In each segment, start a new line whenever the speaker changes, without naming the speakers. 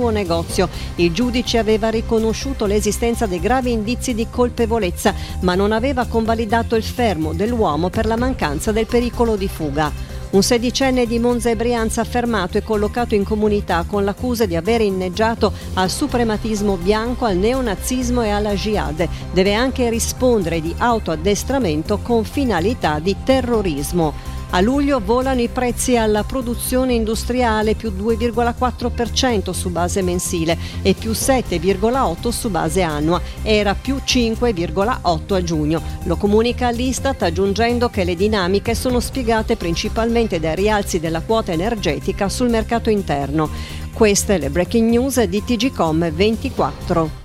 suo negozio. Il giudice aveva riconosciuto l'esistenza dei gravi indizi di colpevolezza, ma non aveva convalidato il fermo dell'uomo per la mancanza del pericolo di fuga. Un sedicenne di Monza e Brianza fermato e collocato in comunità con l'accusa di aver inneggiato al suprematismo bianco, al neonazismo e alla jihad. Deve anche rispondere di autoaddestramento con finalità di terrorismo. A luglio volano i prezzi alla produzione industriale, più 2,4% su base mensile e più 7,8% su base annua. Era più 5,8% a giugno. Lo comunica l'Istat aggiungendo che le dinamiche sono spiegate principalmente dai rialzi della quota energetica sul mercato interno. Queste le breaking news di TGcom 24.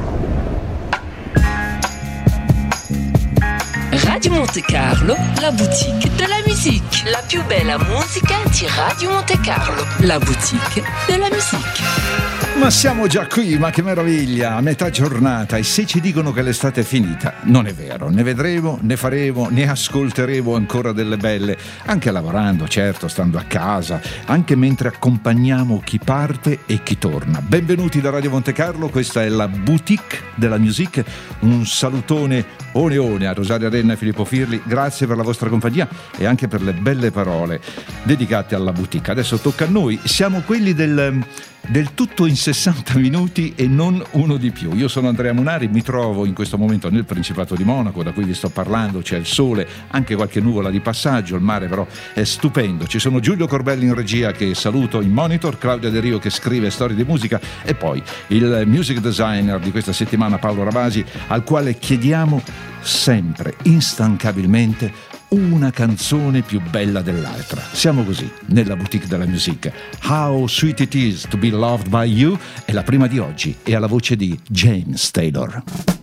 Radio Monte Carlo, la boutique de la musique. La più bella musica di Radio Monte Carlo, la boutique de la musique.
Ma siamo già qui, ma che meraviglia, a metà giornata, e se ci dicono che l'estate è finita, non è vero, ne vedremo, ne faremo, ne ascolteremo ancora delle belle, anche lavorando, certo, stando a casa, anche mentre accompagniamo chi parte e chi torna. Benvenuti da Radio Monte Carlo, questa è la boutique della musique, un salutone oneone a Rosaria Renna e Filippo Firli, grazie per la vostra compagnia e anche per le belle parole dedicate alla boutique. Adesso tocca a noi, siamo quelli del tutto in 60 minuti e non uno di più. Io sono Andrea Munari, mi trovo in questo momento nel Principato di Monaco, da cui vi sto parlando, c'è il sole, anche qualche nuvola di passaggio, il mare però è stupendo. Ci sono Giulio Corbelli in regia, che saluto in monitor, Claudia De Rio che scrive storie di musica e poi il music designer di questa settimana Paolo Ravasi, al quale chiediamo sempre, instancabilmente, una canzone più bella dell'altra. Siamo così, nella boutique della musique. How Sweet It Is to Be Loved by You è la prima di oggi e ha la voce di James Taylor.